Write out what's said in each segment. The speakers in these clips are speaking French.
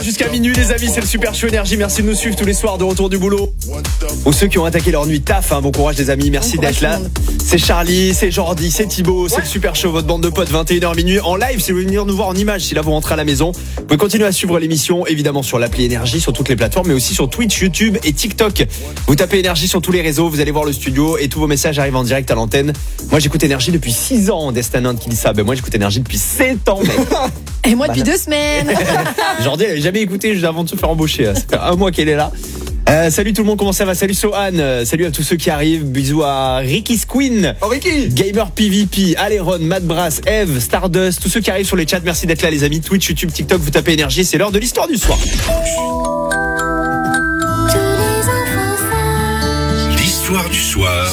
Jusqu'à minuit les amis, c'est le Super Show Énergie. Merci de nous suivre tous les soirs de retour du boulot. Ou ceux qui ont attaqué leur nuit taf, bon courage les amis, merci d'être là. C'est Charlie, c'est Jordi, c'est Thibaut, c'est le Super Show, votre bande de potes, 21h minuit en live. Si vous voulez venir nous voir en image, si là vous rentrez à la maison, vous pouvez continuer à suivre l'émission évidemment sur l'appli Énergie, sur toutes les plateformes, mais aussi sur Twitch, YouTube et TikTok. Vous tapez Énergie sur tous les réseaux, vous allez voir le studio et tous vos messages arrivent en direct à l'antenne. Moi j'écoute Énergie depuis 6 ans, Destin qui dit ça, moi j'écoute Énergie depuis 7 ans mec. Et moi depuis 2 semaines. Jordi elle avait jamais écouté juste avant de se faire embaucher. Ça fait 1 mois qu'elle est là. Salut tout le monde, comment ça va? Salut Sohan, salut à tous ceux qui arrivent. Bisous à Ricky's Queen, Ricky, Gamer PVP, Aléron, Mad Brass, Eve, Stardust, tous ceux qui arrivent sur les chats. Merci d'être là les amis. Twitch, YouTube, TikTok, vous tapez Énergie. C'est l'heure de l'histoire du soir. L'histoire du soir.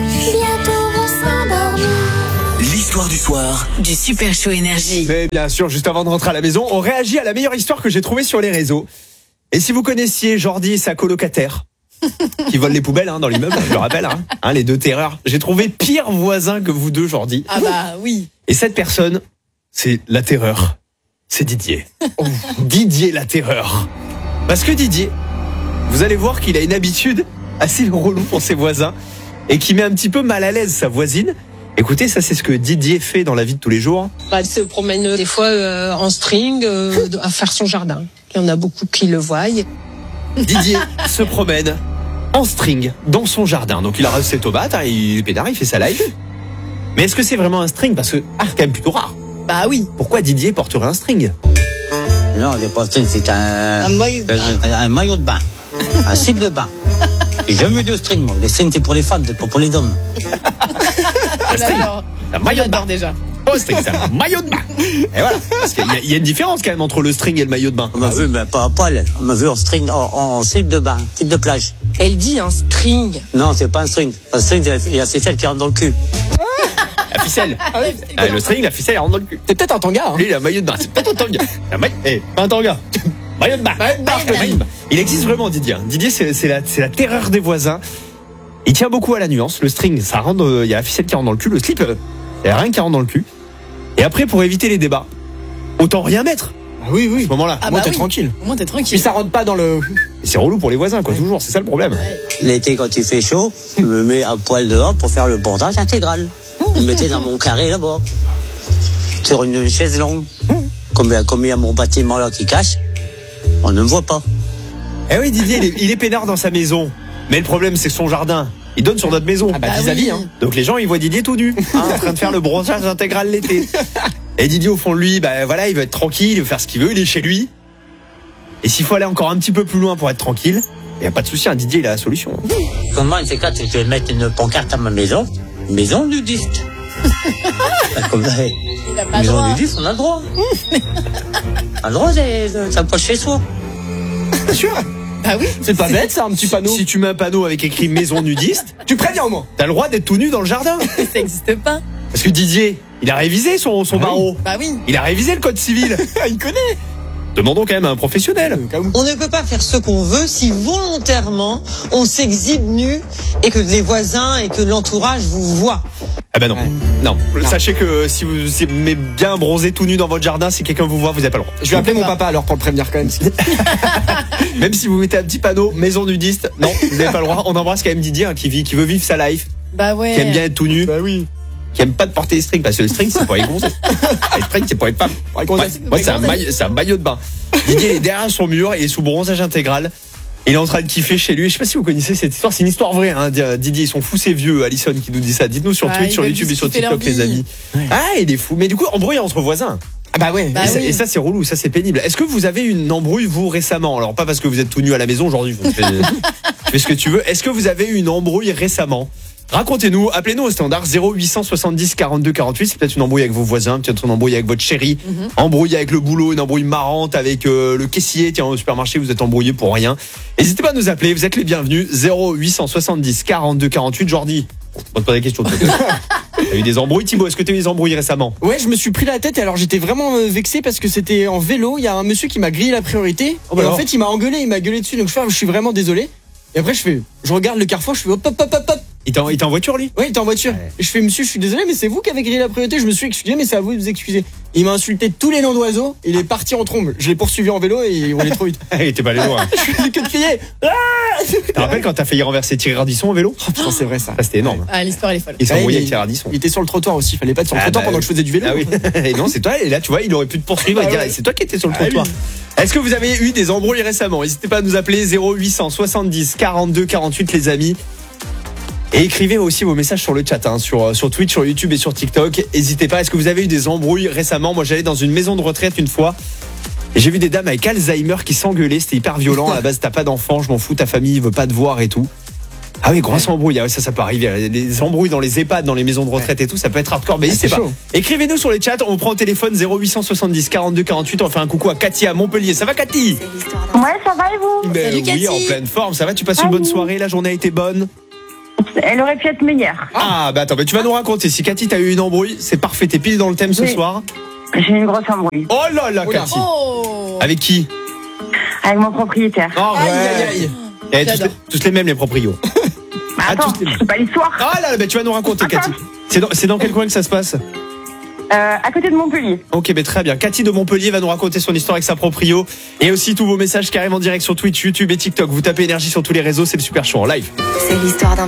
L'histoire du soir Du Super Show Énergie. Mais bien sûr, juste avant de rentrer à la maison, on réagit à la meilleure histoire que j'ai trouvée sur les réseaux. Et si vous connaissiez Jordi et sa colocataire qui volent les poubelles dans l'immeuble, je le rappelle, les deux terreurs, j'ai trouvé pire voisin que vous deux, Jordi. Ah bah oui. Et cette personne, c'est la terreur. C'est Didier. Didier la terreur. Parce que Didier, vous allez voir qu'il a une habitude assez relou pour ses voisins et qui met un petit peu mal à l'aise sa voisine. Écoutez, ça c'est ce que Didier fait dans la vie de tous les jours. Elle se promène des fois en string à faire son jardin. Il y en a beaucoup qui le voient. Didier se promène en string dans son jardin. Donc il arrose ses tomates, il est pédard, il fait sa live. Mais est-ce que c'est vraiment un string? Parce que c'est quand même plutôt rare. Bah oui. Pourquoi Didier porterait un string? Non, c'est pas un string, c'est un maillot de bain. Un slip de bain. J'ai jamais eu de string, moi. Les strings, c'est pour les femmes, c'est pas pour les hommes. Un maillot de bain déjà. Oh, string, c'est un maillot de bain. Et voilà. Parce qu'il y a une différence quand même entre le string et le maillot de bain. On m'a vu, mais pas à poil. On m'a vu en string, en slip de bain, slip de plage. Elle dit un string. Non, c'est pas un string. Un string, il y a la ficelle qui rentre dans le cul. La ficelle. Le string, la ficelle, elle rentre dans le cul. c'est peut-être un tanga. Lui, il a un maillot de bain. C'est peut-être un tanga. Pas un tanga. Maillot de bain. Il existe vraiment, Didier. Didier, c'est la terreur des voisins. Il tient beaucoup à la nuance. Le string, ça rentre, il y a la ficelle qui rentre dans le cul. Le slip, il y a rien qui rentre dans le cul. Et après, pour éviter les débats, autant rien mettre. Ah oui, À ce moment-là. Moi, t'es tranquille. Au moins t'es tranquille. Puis ça rentre pas dans le. Et c'est relou pour les voisins, quoi, toujours. C'est ça le problème. L'été, quand il fait chaud, je me mets à poil dehors pour faire le bordage intégral. Je me mettais dans mon carré là-bas. Sur une chaise longue. Comme il y a mon bâtiment là qui cache, on ne me voit pas. Eh oui, Didier, il est peinard dans sa maison. Mais le problème, c'est son jardin. Il donne sur notre maison. Ah bah vis-à-vis, Donc les gens, ils voient Didier tout nu, en train de faire le bronzage intégral l'été. Et Didier, au fond de lui, il veut être tranquille, il veut faire ce qu'il veut, il est chez lui. Et s'il faut aller encore un petit peu plus loin pour être tranquille, il n'y a pas de souci, Didier, il a la solution. Comment une C4, je vais mettre une pancarte à ma maison nudiste. Comme ça, Il a pas maison droit. nudiste, on a le droit. On a le droit de s'approcher chez soi. Bien sûr. Bah oui. C'est pas bête, ça, un petit panneau. Si tu mets un panneau avec écrit maison nudiste, Tu préviens au moins. t'as le droit d'être tout nu dans le jardin. Ça existe pas. Parce que Didier, il a révisé son barreau. Bah oui. Il a révisé le code civil. Il connaît. Demandons quand même à un professionnel. On ne peut pas faire ce qu'on veut si volontairement on s'exhibe nu et que les voisins et que l'entourage vous voient. Ah ben non. Non. Sachez que si vous aimez bien bronzer tout nu dans votre jardin, si quelqu'un vous voit, vous n'avez pas le droit. Je vais appeler mon papa alors pour le prévenir quand même. Même si vous mettez un petit panneau maison nudiste, non, vous n'avez pas le droit. On embrasse quand même Didier qui veut vivre sa life, Bah ouais. qui aime bien être tout nu, Bah oui. qui aime pas de porter les strings parce que le string c'est pour les gonzesses. Les strings c'est pour les femmes. Moi c'est un maillot de bain. Didier il est derrière son mur, il est sous bronzage intégral. Il est en train de kiffer chez lui. Je sais pas si vous connaissez cette histoire. C'est une histoire vraie. Didier, ils sont fous, c'est vieux. Alison qui nous dit ça. Dites-nous sur Twitch, sur YouTube et sur TikTok, les amis. Ah, il est fou. Mais du coup, embrouille entre voisins. Ah bah ouais. Et ça, c'est relou. Ça, c'est pénible. Est-ce que vous avez une embrouille, vous, récemment? Alors, pas parce que vous êtes tout nu à la maison aujourd'hui. Tu fais ce que tu veux. Est-ce que vous avez eu une embrouille récemment? Racontez-nous, appelez-nous au standard 0870 42 48. C'est peut-être une embrouille avec vos voisins, peut-être une embrouille avec votre chérie, embrouille avec le boulot, une embrouille marrante avec le caissier. Tiens, au supermarché, vous êtes embrouillé pour rien. N'hésitez pas à nous appeler, vous êtes les bienvenus. 0870 42 48. Jordi, on te pose des questions. T'as eu des embrouilles, Thibaut? Est-ce que t'as eu des embrouilles récemment? Ouais, je me suis pris la tête et alors j'étais vraiment vexé parce que c'était en vélo. Il y a un monsieur qui m'a grillé la priorité. Oh bah et en alors. fait, il m'a gueulé dessus. Donc je suis vraiment désolé. Et après, je regarde le carrefour, je fais hop, hop, hop, hop, hop. Il était en voiture, lui? Oui, il était en voiture. Ouais. Et je fais, monsieur, je suis désolé, mais c'est vous qui avez grillé la priorité. Je me suis excusé, mais c'est à vous de vous excuser. Il m'a insulté tous les noms d'oiseaux. Il est parti en trombe. Je l'ai poursuivi en vélo et il roulait trop vite. Il était pas allé loin. Je faisais que de crier. Tu te rappelles quand t'as failli renverser Thierry Ardisson au vélo? Oh putain, c'est vrai ça. Ça, c'était énorme. Ah, l'histoire, elle est folle. Il s'est Ouais, embrouillé il- avec Thierry Ardisson. Il était sur le trottoir aussi. Il fallait pas être sur le Ah, trottoir bah, pendant que je faisais du vélo. Ah oui. Et non, c'est toi. Et là, tu vois, il aurait pu te poursuivre et Ah dire, ouais. c'est toi qui étais sur le Ah oui. trottoir. Est-ce que vous avez eu des embrouilles récemment? N'hésitez pas à nous appeler 0800 70 42 48, les amis. Et écrivez aussi vos messages sur le chat, hein, sur Twitch, sur YouTube et sur TikTok. N'hésitez pas. Est-ce que vous avez eu des embrouilles récemment? Moi, j'allais dans une maison de retraite une fois. Et j'ai vu des dames avec Alzheimer qui s'engueulaient. C'était hyper violent. À la base, t'as pas d'enfant, je m'en fous, ta famille veut pas te voir et tout. Ah oui, grosse embrouille. Ah ouais, ça peut arriver. Les embrouilles dans les EHPAD, dans les maisons de retraite et tout, ça peut être hardcore. Mais n'hésitez c'est pas. chaud. Écrivez-nous sur les chats. On prend au téléphone 0870 42 48. On fait un coucou à Cathy à Montpellier. Ça va, Cathy? Ouais, ça va et vous? Ben Salut, oui, Cathy. en pleine forme. Ça va? Tu passes une bonne soirée? La journée a été bonne? Elle aurait pu être meilleure. Ah, bah attends, tu vas nous raconter. Si Cathy, t'as eu une embrouille, c'est parfait. T'es pile dans le thème ce Oui. soir. J'ai eu une grosse embrouille Oh là là, Oula. Cathy. Oh. Avec qui? avec mon propriétaire. Oh, Aïe, ouais. aïe, aïe. Eh, J'adore. tous les mêmes, les proprios. Bah, attends, tous les- c'est pas l'histoire. Ah là, bah, tu vas nous raconter, Cathy. C'est dans quel coin que ça se passe? À côté de Montpellier. Ok, mais très bien. Cathy de Montpellier va nous raconter son histoire avec sa proprio. Et aussi tous vos messages qui arrivent en direct sur Twitch, YouTube et TikTok. Vous tapez énergie sur tous les réseaux, c'est le Super Show en live. C'est l'histoire d'un